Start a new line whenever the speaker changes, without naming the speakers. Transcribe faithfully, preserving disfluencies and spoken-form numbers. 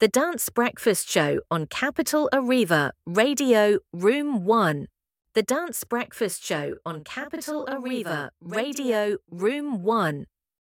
The Dance Breakfast Show on Capital Arriva, Radio Room one. The Dance Breakfast Show on Capital Arriva, Radio Room one.